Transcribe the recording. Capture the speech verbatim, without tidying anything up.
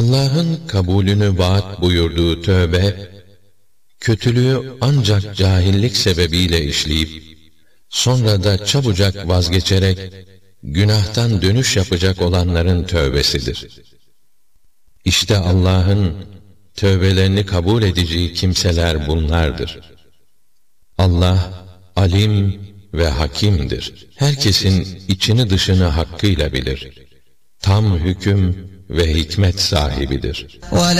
Allah'ın kabulünü vaat buyurduğu tövbe, kötülüğü ancak cahillik sebebiyle işleyip, sonra da çabucak vazgeçerek, günahtan dönüş yapacak olanların tövbesidir. İşte Allah'ın tövbelerini kabul edeceği kimseler bunlardır. Allah, alim ve hakimdir. Herkesin içini dışını hakkıyla bilir. Tam hüküm ve hikmet sahibidir.